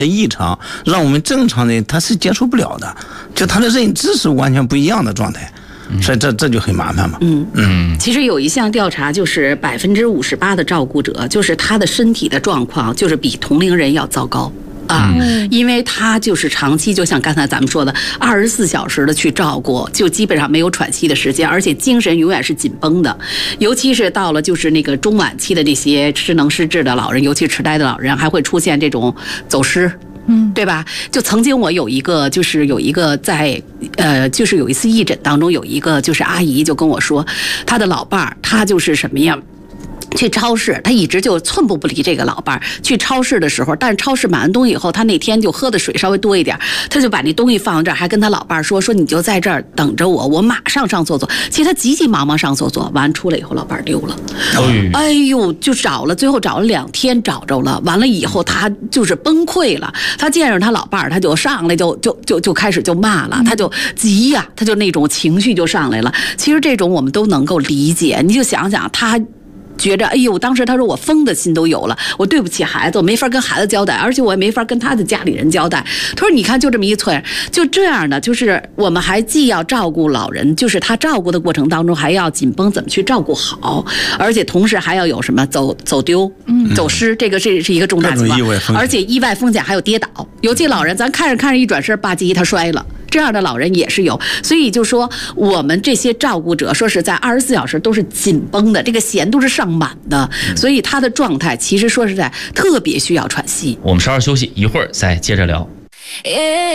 异常，让我们正常人他是接受不了的，就他的认知是完全不一样的状态。所以这就很麻烦嘛。 其实有一项调查，就是58%的照顾者，就是他的身体的状况，就是比同龄人要糟糕。因为他就是长期，就像刚才咱们说的，24小时的去照顾，就基本上没有喘息的时间，而且精神永远是紧绷的。尤其是到了就是那个中晚期的这些失能失智的老人，尤其痴呆的老人，还会出现这种走失。对吧？就曾经我有一个在就是有一次义诊当中，有一个就是阿姨就跟我说，她的老伴儿，她就是什么样。去超市，他一直就寸步不离这个老伴儿。去超市的时候，但是超市买完东西以后，他那天就喝的水稍微多一点，他就把那东西放在这儿，还跟他老伴儿说你就在这儿等着我，我马上上厕所。其实他急急忙忙上厕所，完出来以后老伴儿丢了。哎呦，就找了，最后找了2天找着了。完了以后他就是崩溃了，他见着他老伴儿，他就上来就开始就骂了，他就急呀，他就那种情绪就上来了。其实这种我们都能够理解，你就想想他。觉着哎呦，当时他说我疯的心都有了，我对不起孩子，我没法跟孩子交代，而且我也没法跟他的家里人交代。他说你看就这么一寸，就这样的，就是我们还既要照顾老人，就是他照顾的过程当中还要紧绷怎么去照顾好，而且同时还要有什么走丢、走失，这个是一个重大情况，而且意外风险还有跌倒，尤其老人咱看着一转身吧唧他摔了。这样的老人也是有，所以就说我们这些照顾者，说实在24小时都是紧绷的，这个弦都是上满的，所以他的状态其实说实在特别需要喘息。 我们稍事休息，一会儿再接着聊。